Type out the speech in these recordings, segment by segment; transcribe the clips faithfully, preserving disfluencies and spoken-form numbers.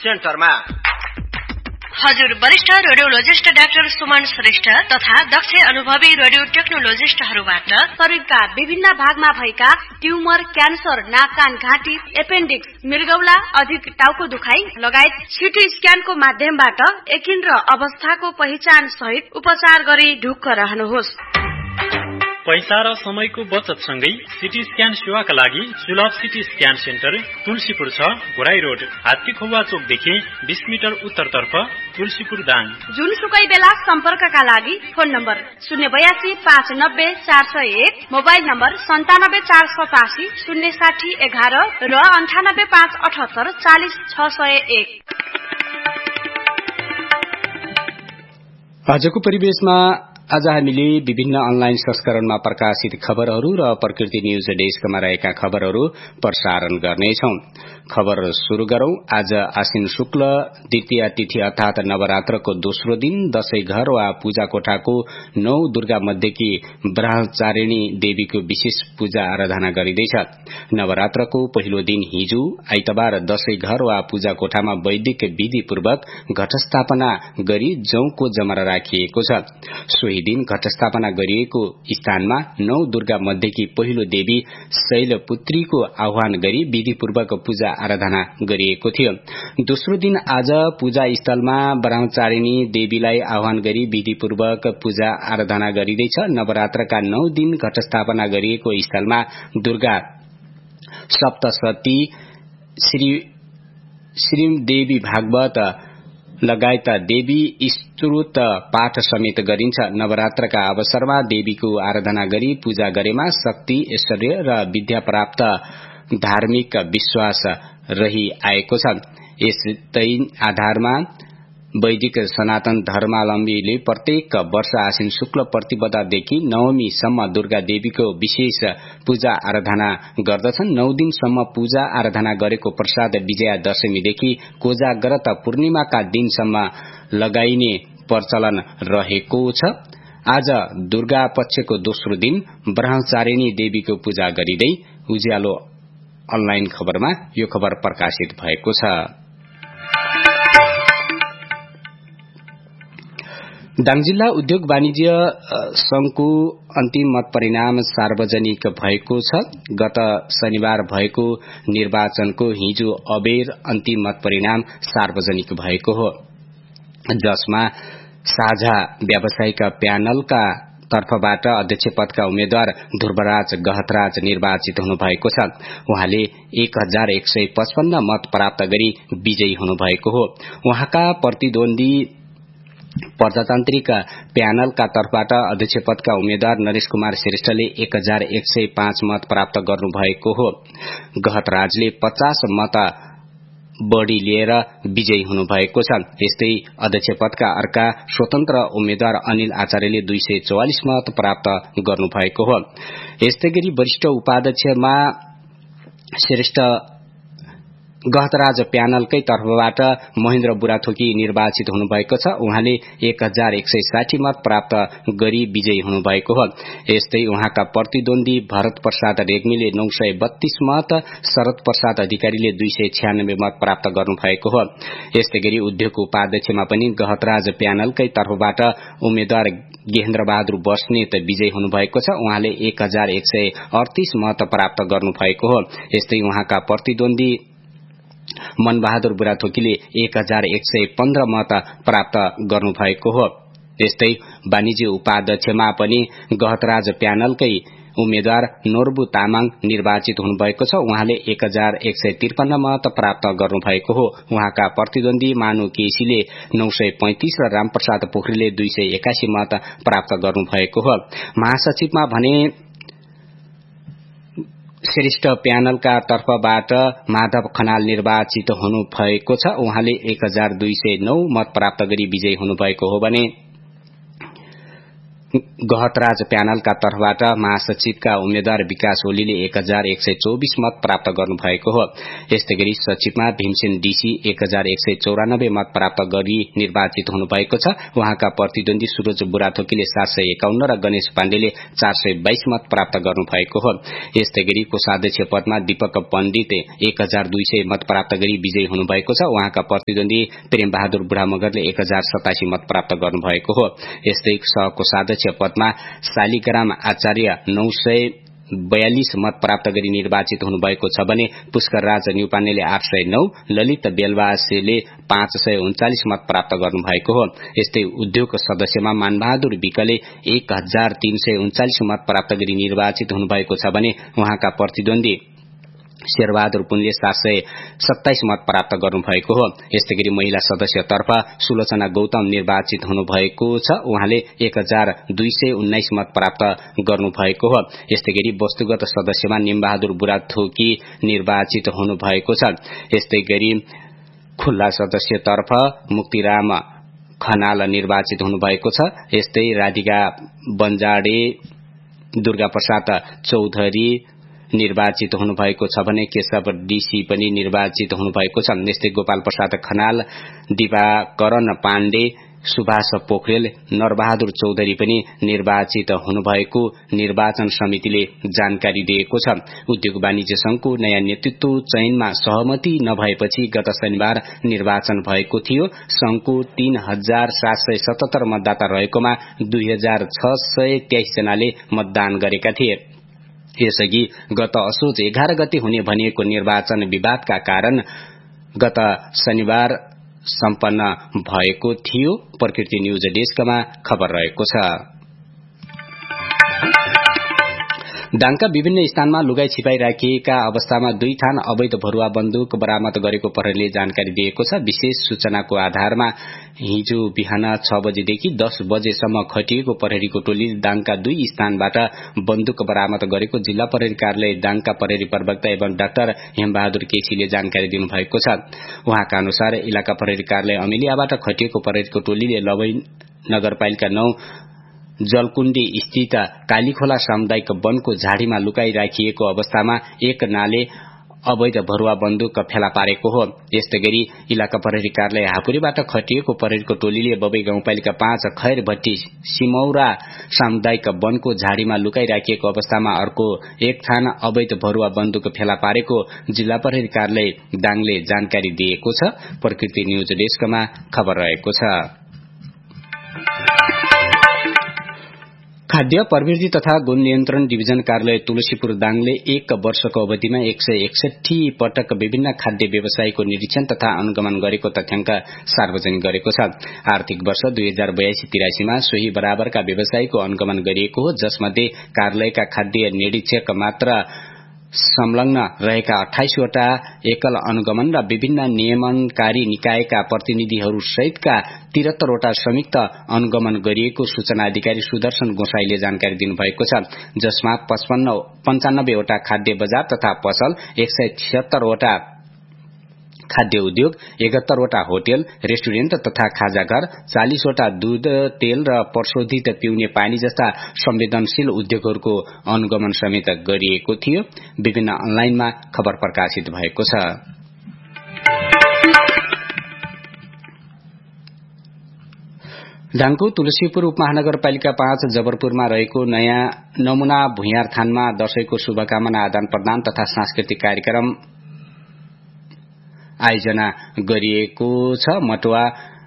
सेन्टरमा। हजुर वरिष्ठ रेडियोलोजिस्ट डाक्टर सुमन श्रेष्ठ तथा दक्ष अनुभवी रेडियो टेक्नोलोजिस्टहरूबाट शरीरका विभिन्न भागमा भएका ट्युमर, क्यान्सर, नाक कान घाँटी, एपेन्डिक्स, मृगौला, अधिक टाउको दुखाइ लगायत सिटी स्क्यानको माध्यमबाट यकिन र अवस्थाको पहिचान सहित उपचार गरी ढुक्क रहनुहोस्। पैसा र समयको बचत सँगै सिटी स्क्यान सेवाका लागि सुलभ सिटी स्क्यान सेन्टर तुलसीपुर छ, घोराई रोड, हात्तीखौवा चोकदेखि बीस मिटर उत्तरतर्फ, तुलसीपुर दाङ। जुनसुकै बेला सम्पर्कका लागि फोन नम्बर शून्य बयासी पाँच नब्बे चार सय एक, मोबाइल नम्बर सन्तानब्बे चार सतासी शून्य साठी एघार र अन्ठानब्बे पाँच अठहत्तर चालिस छ सय एक। आजको परिवेशमा आज हामीले विभिन्न अनलाइन संस्करणमा प्रकाशित खबरहरू र प्रकृति न्यूज डेस्कमा रहेका खबरहरू प्रसारण गर्नेछौं। खबर शुरू गरौं। आज आश्विन शुक्ल द्वितीय तिथि अर्थात नवरात्रको दोस्रो दिन दशैं घर वा पूजा कोठाको नौ दुर्गा मध्येकी ब्रह्मचारिणी देवीको विशेष पूजा आराधना गरिँदैछ। नवरात्रको पहिलो दिन हिजो आइतबार दशैं घर वा पूजा कोठामा वैदिक विधिपूर्वक घटस्थापना गरी जौको जमरा राखिएको छ। सोही दिन घटस्थापना गरिएको स्थानमा नौ दुर्गा मध्येकी पहिलो देवी शैलपुत्रीको आह्वान गरी विधिपूर्वक पूजा आराधना गरिएको थियो। दोस्रो दिन आज पूजा स्थलमा ब्रह्मचारिणी देवीलाई आह्वान गरी विधिपूर्वक पूजा आराधना गरिँदैछ। नवरात्रका नौ दिन घटस्थापना गरिएको स्थलमा दुर्गा सप्तशती, श्री श्रीदेवी भागवत लगायत देवी स्तोत्र पाठ समेत गरिन्छ। नवरात्रका अवसरमा देवीको आराधना गरी पूजा गरेमा शक्ति, ऐश्वर्य र विद्या प्राप्त धार्मिक विश्वास रही आएको छ। यस्तै आधारमा वैदिक सनातन धर्मावलम्बीले प्रत्येक वर्ष आश्विन शुक्ल प्रतिपदादेखि नवमीसम्म दुर्गा देवीको विशेष पूजा आराधना गर्दछन्। नौ दिनसम्म पूजा आराधना गरेको प्रसाद विजया दशमीदेखि कोजाग्रत पूर्णिमाका दिनसम्म लगाइने प्रचलन रहेको छ। आज दुर्गा पक्षको दोस्रो दिन ब्रह्मचारिणी देवीको पूजा गरिँदै उज्यालो अनलाइन खबरमा यो खबर प्रकाशित भएको छ। दाङ जिल्ला उद्योग वाणिज्य संघको अन्तिम मत परिणाम सार्वजनिक भएको छ। गत शनिबार भएको निर्वाचनको हिजो अबेर अन्तिम मत परिणाम सार्वजनिक भएको हो, जसमा साझा व्यावसायिक प्यानलका तर्फबाट अध्यक्ष पदका उम्मेद्वार ध्रुवराज गहतराज निर्वाचित हुनुभएको छ। उहाँले एक हजार एक सय पचपन्न मत प्राप्त गरी विजयी हुनुभएको हो। उहाँका प्रतिद्वन्दी प्रजातान्त्रिक प्यानलका तर्फबाट अध्यक्ष पदका उम्मेद्वार नरेश कुमार श्रेष्ठले एक हजार एक सय पाँच मत प्राप्त गर्नुभएको हो। गहतराजले पचास मत बढ़ी लिएर विजयी हुनुभएको छ। यस्तै अध्यक्ष पदका अर्का स्वतन्त्र उम्मेद्वार अनिल आचार्यले दुई सय चौवालिस मत प्राप्त गर्नुभएको हो। यस्तै गरी वरिष्ठ उपाध्यक्षमा श्रेष्ठ गहतराज प्यानलकै तर्फबाट महेन्द्र बुढाथोकी निर्वाचित हुनुभएको छ। उहाँले एक हजार एक सय साठी मत प्राप्त गरी विजयी हुनुभएको हो। यस्तै उहाँका प्रतिद्वन्दी भरत प्रसाद रेग्मीले नौ सय बत्तीस मत, शरद प्रसाद अधिकारीले दुई सय छ्यानब्बे मत प्राप्त गर्नुभएको हो। यस्तै गरी उद्योग उपाध्यक्षमा पनि गहतराज प्यानलकै तर्फबाट उम्मेद्वार गेहेन्द्र बहादुर बस्नेत विजयी हुनुभएको छ। उहाँले एक हजार एक सय अडतीस मत प्राप्त गर्नुभएको हो। यस्तै उहाँका प्रतिद्वन्दी मनबहादुर बुढाथोकीले एक हजार एक सय पन्ध्र मत प्राप्त गर्नुभएको हो। यस्तै वाणिज्य उपाध्यक्षमा पनि गहतराज प्यानलकै उम्मेद्वार नोर्बु तामाङ निर्वाचित हुनुभएको छ। उहाँले एक हजार एक सय त्रिपन्न मत प्राप्त गर्नुभएको हो। उहाँका प्रतिद्वन्दी मानु केसीले नौ सय पैंतिस र रामप्रसाद पोखरेलले दुई सय एकासी मत प्राप्त गर्नुभएको हो। महासचिवमा भने श्रेष्ठ प्यानलका तर्फबाट माधव खनाल निर्वाचित हुनुभएको छ। उहाँले एक हजार दुई सय नौ मत प्राप्त गरी विजयी हुनुभएको हो भने गहतराज प्यानलका तर्फबाट महासचिवका उम्मेद्वार विकास ओलीले एक हजार एक सय चौबिस मत प्राप्त गर्नुभएको हो। यस्तै गरी सचिवमा भीमसेन डीसी एक हजार एक सय चौरानब्बे मत प्राप्त गरी निर्वाचित हुनुभएको छ। उहाँका प्रतिद्वन्दी सुरज बुढाथोकीले सात सय एकाउन्न र गणेश पाण्डेले चार सय बाइस मत प्राप्त गर्नुभएको हो। यस्तै गरी कोषाध्यक्ष पदमा दीपक पण्डित एक हजार दुई सय मत प्राप्त गरी विजयी हुनुभएको छ। उहाँका प्रतिद्वन्दी प्रेम बहादुर बुढा मगरले एक हजार सतासी मत प्राप्त गर्नुभएको हो। यस्तै सहकोषाध्यक्ष पदमा शालिग्राम आचार्य नौ सय बयालिस मत प्राप्त गरी निर्वाचित हुनुभएको छ भने पुष्करराज न्युपानेले आठ सय नौ, ललित बेलवासेले पाँच सय उन्चालिस मत प्राप्त गर्नुभएको हो। यस्तै उद्योग सदस्यमा मानबहादुर विकले एक हजार तीन सय उन्चालिस मत प्राप्त गरी निर्वाचित हुनुभएको छ भने उहाँका प्रतिद्वन्दी शेरबहादुर पुनले सात सय सत्ताइस मत प्राप्त गर्नुभएको हो। यस्तै गरी महिला सदस्यतर्फ सुलोचना गौतम निर्वाचित हुनुभएको छ। उहाँले एक हजार दुई सय उन्नाइस मत प्राप्त गर्नुभएको हो। यस्तै गरी वस्तुगत सदस्यमा निमबहादुर बुढाथोकी निर्वाचित हुनुभएको छ। यस्तै गरी खुल्ला सदस्यतर्फ मुक्तिराम खनाल निर्वाचित हुनुभएको छ। यस्तै राधिका बन्जाडे, दुर्गा प्रसाद चौधरी निर्वाचित हुनुभएको छ भने केशव डीसी पनि निर्वाचित हुनुभएको छ। यस्तै गोपाल प्रसाद खनाल, दिवाकरण पाण्डे, सुभाष पोखरेल, नरबहादुर चौधरी पनि निर्वाचित हुनुभएको निर्वाचन समितिले जानकारी दिएको छ। उद्योग वाणिज्य संघको नयाँ नेतृत्व चयनमा सहमति नभएपछि गत शनिबार निर्वाचन भएको थियो। संघको तीन हजार सात सय सतहत्तर मतदाता रहेकोमा दुई हजार छ सय तेइस जनाले मतदान गरेका थिए। यसअघि गत असोज एघार गते हुने भनिएको निर्वाचन विवादका कारण गत शनिबार सम्पन्न भएको थियो। प्रकृति न्यूज डेस्कमा खबर रहेको छ। दाङका विभिन्न स्थानमा लुगाई छिपाई राखिएका अवस्थामा दुई थान अवैध भरुवा बन्दुक बरामद गरेको प्रहरीले जानकारी दिएको छ। विशेष सूचनाको आधारमा हिजो बिहान छ बजेदेखि दस बजेसम्म खटिएको प्रहरीको टोलीले दाङका दुई स्थानबाट बन्दुक बरामद गरेको जिल्ला प्रहरी कार्यालय दाङका प्रहरी प्रवक्ता एवं डाक्टर हेमबहादुर केसीले जानकारी दिनुभएको छ। उहाँका अनुसार इलाका प्रहरी कार्यालय अमेलियाबाट खटिएको प्रहरीको टोलीले लवै नगरपालिका नौ जलकुण्डी स्थित कालीखोला सामुदायिक वनको झाडीमा लुकाई राखिएको अवस्थामा एक नाले अवैध भरुवा बन्दुक फेला पारेको हो। यस्तै गरी इलाका प्रहरी कार्यालय हापुरीबाट खटिएको प्रहरीको टोलीले बबई गाउँपालिका पाँच खैरभट्टी सिमौरा सामुदायिक वनको झाडीमा लुकाई राखिएको अवस्थामा अर्को एक थान अवैध भरुवा बन्दुक फेला पारेको जिल्ला प्रहरी कार्यालय दाङले जानकारी दिएको छ। प्रकृति न्यूज डेस्कमा खबर रहेको छ। खाद्य प्रवृत्ति तथा गुण नियन्त्रण डिभिजन कार्यालय तुलसीपुर दाङले एक वर्षको अवधिमा एक सय एकसठी पटक विभिन्न खाद्य व्यवसायको निरीक्षण तथा अनुगमन गरेको तथ्याङ्क सार्वजनिक गरेको छ। आर्थिक वर्ष दुई हजार बयासी तिरासीमा सोही बराबरका व्यवसायको अनुगमन गरिएको हो, जसमध्ये कार्यालयका खाद्य निरीक्षक मात्र संलग्न रहेका अठाइसवटा एकल अनुगमन र विभिन्न नियमनकारी निकायका प्रतिनिधिहरू सहितका तिहत्तरवटा संयुक्त अनुगमन गरिएको सूचना अधिकारी सुदर्शन गोसाईले जानकारी दिनुभएको छ। जसमा पचपन्न पञ्चानब्बेवटा खाद्य बजार तथा पसल, एक सय छिहत्तरवटा खाद्य उद्योग, एकहत्तरवटा होटल, रेस्टुरेन्ट तथा खाजाघर, चालिसवटा दूध, तेल र प्रशोधित पिउने पानी जस्ता संवेदनशील उद्योगहरूको अनुगमन समेत गरिएको थियो। विभिन्न अनलाइनमा खबर प्रकाशित भएको छ। दाङको तुलसीपुर उपमहानगरपालिका पाँच जबरपुरमा रहेको नयाँ नमुना भुइँयार थानमा दशैंको शुभकामना आदान प्रदान तथा सांस्कृतिक कार्यक्रम आयोजना गरिएको छ। मटुवा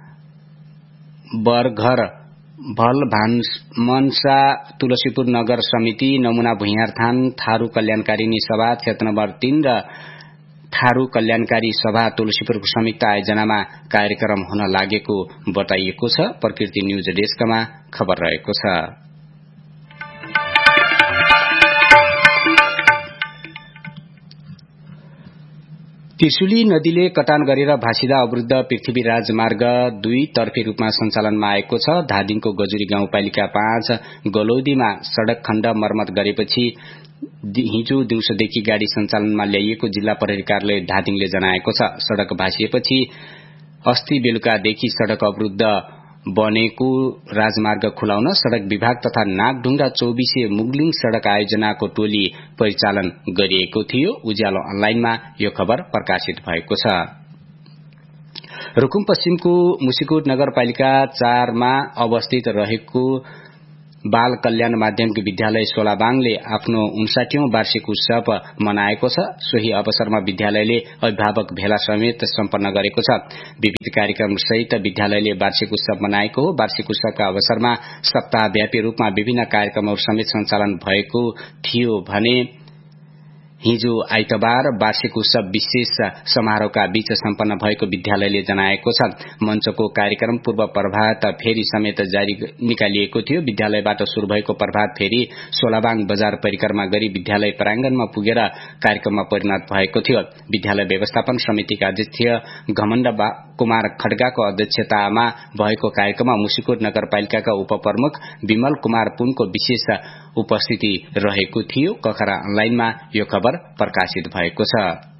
बरघर भल भान्सा तुलसीपुर नगर समिति, नमुना भुइँयार थान, थारू कल्याणकारिणी सभा क्षेत्र नम्बर तीन र थारू कल्याणकारी सभा तुलसीपुरको संयुक्त आयोजनामा कार्यक्रम हुन लागेको बताइएको छ। प्रकृति न्यूज डेस्कमा खबर रहेको छ। त्रिशुली नदीले कटान गरेर भासिदा अवरुद्ध पृथ्वी राजमार्ग दुई तर्फी रूपमा सञ्चालनमा आएको छ। धादिङको गजुरी गाउँपालिका पाँच गलौदीमा सड़क खण्ड मर्मत गरेपछि हिजो दिउँसोदेखि गाड़ी सञ्चालनमा ल्याइएको जिल्ला प्रहरी कार्यालय धादिङले जनाएको छ। सड़क भासिएपछि अस्ति बेलुकादेखि सड़क अवरुद्ध बनेको राजमार्ग खुलाउन सड़क विभाग तथा नागढुंगा चौबिसे मुगलिङ सड़क आयोजनाको टोली परिचालन गरिएको थियो। उज्यालो अनलाइनमा यो खबर प्रकाशित भएको छ। रुकुम पश्चिमको मुसिकोट नगरपालिका चारमा अवस्थित रहेको बाल कल्याण माध्यमिक विद्यालय सोलाबाङले आफ्नो उन्साठीऔं वार्षिक उत्सव मनाएको छ। सोही अवसरमा विद्यालयले अभिभावक भेला समेत सम्पन्न गरेको छ। विविध कार्यक्रम सहित विद्यालयले वार्षिक उत्सव मनाएको हो। वार्षिक उत्सवका अवसरमा सप्ताहव्यापी रूपमा विभिन्न कार्यक्रमहरू समेत सञ्चालन भएको थियो भने हिजो आइतबार वार्षिक उत्सव विशेष समारोहका बीच सम्पन्न भएको विद्यालयले जनाएको छ। मञ्चको कार्यक्रम पूर्व प्रभात फेरी समेत जारी निकालिएको थियो। विद्यालयबाट शुरू भएको प्रभात फेरी सोलाबाङ बजार परिक्रमा गरी विद्यालय प्रांगणमा पुगेर कार्यक्रममा परिणत भएको थियो। विद्यालय व्यवस्थापन समितिका अध्यक्ष घमण्ड कुमार खड्गाको अध्यक्षतामा भएको कार्यक्रममा मुसिकोट नगरपालिकाका उपप्रमुख विमल कुमार पुनको विशेष उपस्थिति रहेको थियो। कखरा अनलाइनमा यो खबर प्रकाशित भएको छ।